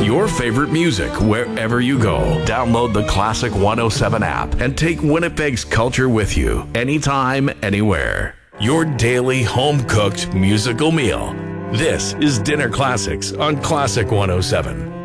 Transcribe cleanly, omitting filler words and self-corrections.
your favorite music wherever you go. Download the Classic 107 app and take Winnipeg's culture with you anytime, anywhere. Your daily home-cooked musical meal. This is Dinner Classics on Classic 107.